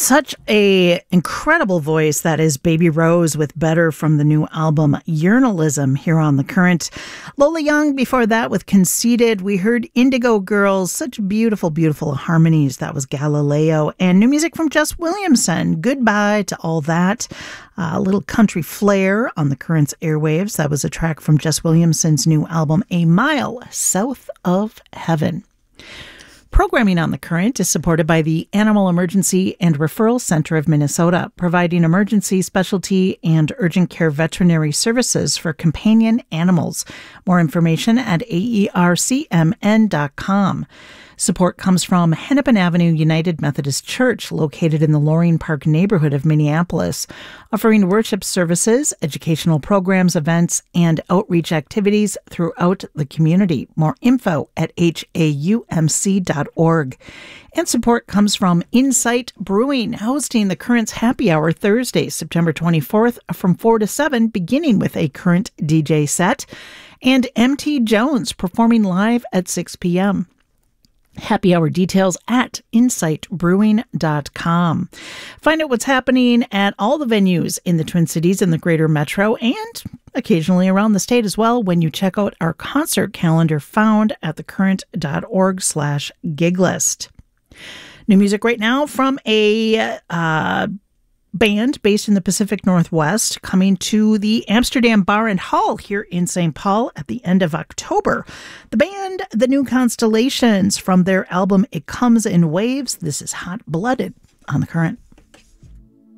Such a incredible voice that is Baby Rose with Better from the new album Yearnalism here on The Current. Lola Young before that with Conceited. We heard Indigo Girls, such beautiful, beautiful harmonies. That was Galileo. And new music from Jess Williamson. Goodbye to All That. A little country flair on The Current's airwaves. That was a track from Jess Williamson's new album A Mile South of Heaven. Programming on The Current is supported by the Animal Emergency and Referral Center of Minnesota, providing emergency, specialty, and urgent care veterinary services for companion animals. More information at aercmn.com. Support comes from Hennepin Avenue United Methodist Church, located in the Loring Park neighborhood of Minneapolis, offering worship services, educational programs, events, and outreach activities throughout the community. More info at haumc.org. And support comes from Insight Brewing, hosting the Current's Happy Hour Thursday, September 24th from 4 to 7, beginning with a Current DJ set, and MT Jones performing live at 6 p.m. Happy Hour details at insightbrewing.com. Find out what's happening at all the venues in the Twin Cities and the greater metro and occasionally around the state as well when you check out our concert calendar found at thecurrent.org/giglist. New music right now from a band based in the Pacific Northwest coming to the Amsterdam Bar and Hall here in St. Paul at the end of October. The band, The New Constellations, from their album It Comes in Waves. This is Hot Blooded on The Current.